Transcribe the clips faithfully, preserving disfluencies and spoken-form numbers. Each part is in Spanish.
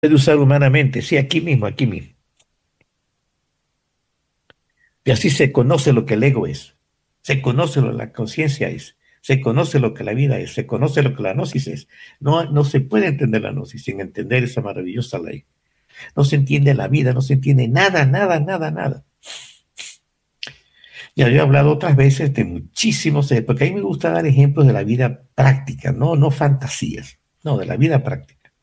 puede usar humanamente, sí, aquí mismo, aquí mismo. Y así se conoce lo que el ego es, se conoce lo que la conciencia es, se conoce lo que la vida es, se conoce lo que la gnosis es. No, no se puede entender la gnosis sin entender esa maravillosa ley. No se entiende la vida, no se entiende nada, nada, nada, nada. Ya yo he hablado otras veces de muchísimos, eh, porque a mí me gusta dar ejemplos de la vida práctica, no, no fantasías, no, de la vida práctica.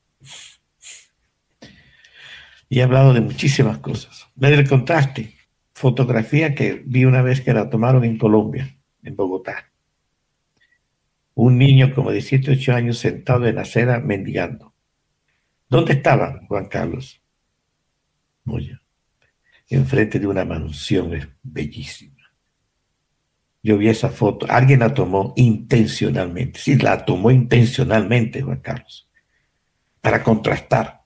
Y he hablado de muchísimas cosas. Del contraste, fotografía que vi una vez que la tomaron en Colombia, en Bogotá. Un niño como de siete, ocho años sentado en la acera mendigando. ¿Dónde estaba Juan Carlos? Moya, enfrente de una mansión bellísima. Yo vi esa foto, alguien la tomó intencionalmente, sí, la tomó intencionalmente, Juan Carlos, para contrastar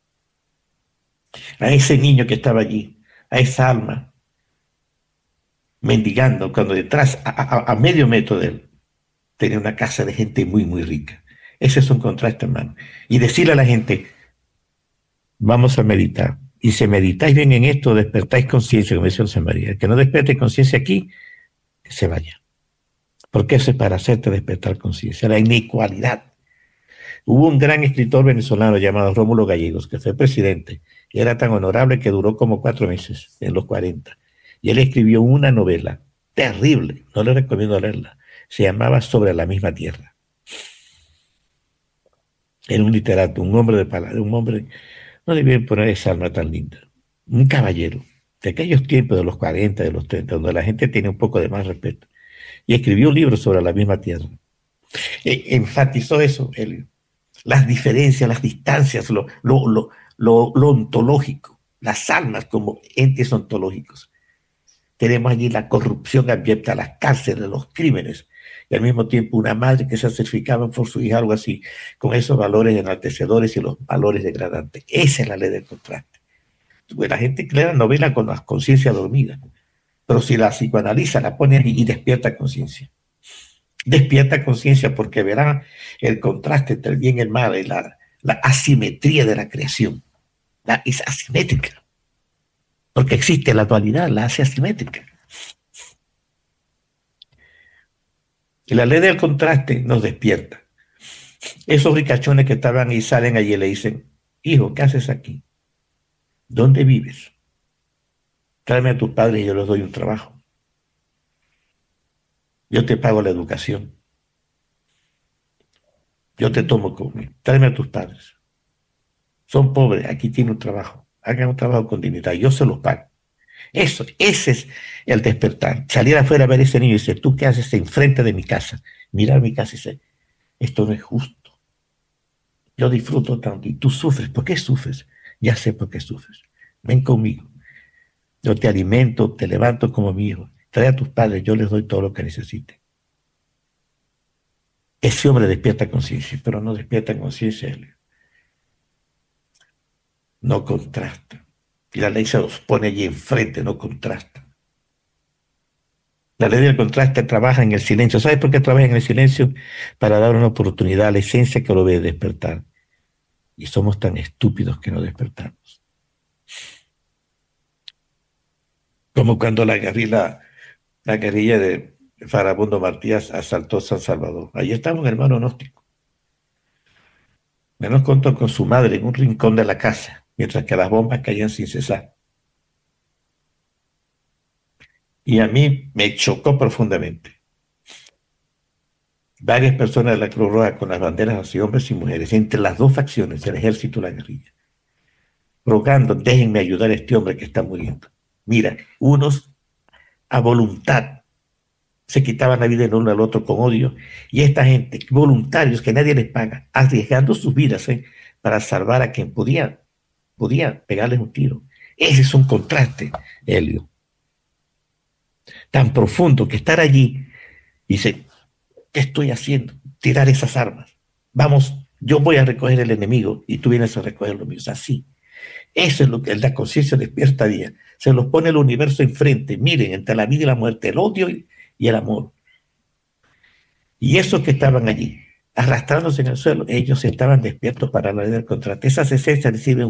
a ese niño que estaba allí, a esa alma mendigando, cuando detrás, a, a, a medio metro de él, tenía una casa de gente muy, muy rica. Ese es un contraste, hermano. Y decirle a la gente, vamos a meditar. Y si meditáis bien en esto, despertáis conciencia, como decía José María. El que no despierte conciencia aquí, que se vaya. Porque eso es para hacerte despertar conciencia. La inequalidad. Hubo un gran escritor venezolano llamado Rómulo Gallegos, que fue presidente, y era tan honorable que duró como cuatro meses, en los cuarenta. Y él escribió una novela terrible, no le recomiendo leerla, se llamaba Sobre la misma tierra. Era un literato, un hombre de palabra, un hombre, no debían poner esa alma tan linda, un caballero, de aquellos tiempos de los cuarenta, de los treinta, donde la gente tiene un poco de más respeto. Y escribió un libro sobre la misma tierra. E, enfatizó eso, él, las diferencias, las distancias, lo, lo, lo, lo, lo ontológico, las almas como entes ontológicos. Tenemos allí la corrupción abierta, las cárceles, los crímenes, y al mismo tiempo una madre que se sacrificaba por su hija, algo así, con esos valores enaltecedores y los valores degradantes. Esa es la ley del contraste. La gente crea la novela con la conciencia dormida, pero si la psicoanaliza, la pone allí y despierta conciencia. Despierta conciencia porque verá el contraste entre el bien y el mal y la, la asimetría de la creación. La, es asimétrica, porque existe la dualidad, la hace asimétrica. Y la ley del contraste nos despierta. Esos ricachones que estaban y salen allí le dicen, hijo, ¿qué haces aquí? ¿Dónde vives? Tráeme a tus padres y yo les doy un trabajo. Yo te pago la educación. Yo te tomo conmigo. Tráeme a tus padres. Son pobres, aquí tienen un trabajo. Hagan un trabajo con dignidad. Yo se los pago. Eso, ese es el despertar. Salir afuera a ver a ese niño y decir, ¿tú qué haces enfrente de mi casa? Mirar mi casa y decir, esto no es justo. Yo disfruto tanto y tú sufres. ¿Por qué sufres? Ya sé por qué sufres. Ven conmigo. Yo te alimento, te levanto como mi hijo. Trae a tus padres, yo les doy todo lo que necesiten. Ese hombre despierta conciencia, pero no despierta conciencia. No contrasta. Y la ley se los pone allí enfrente, no contrasta. La ley del contraste trabaja en el silencio. ¿Sabes por qué trabaja en el silencio? Para dar una oportunidad a la esencia que lo ve despertar. Y somos tan estúpidos que no despertamos. Como cuando la guerrilla, la guerrilla de Farabundo Martínez asaltó San Salvador. Allí estaba un hermano gnóstico. Me nos contó con su madre en un rincón de la casa, mientras que las bombas caían sin cesar. Y a mí me chocó profundamente. Varias personas de la Cruz Roja con las banderas así, hombres y mujeres, entre las dos facciones, el ejército y la guerrilla, rogando, déjenme ayudar a este hombre que está muriendo. Mira, unos a voluntad se quitaban la vida el uno al otro con odio, y esta gente, voluntarios que nadie les paga, arriesgando sus vidas ¿eh? para salvar a quien podía, podía pegarles un tiro. Ese es un contraste, Helio, tan profundo que estar allí y dice, ¿qué estoy haciendo? Tirar esas armas. Vamos, yo voy a recoger el enemigo y tú vienes a recoger lo mío. O sea, así. Eso es lo que la conciencia despierta día. Se los pone el universo enfrente. Miren, entre la vida y la muerte, el odio y el amor. Y esos que estaban allí, arrastrándose en el suelo. Ellos estaban despiertos para la ley del contrato. Esas esencias reciben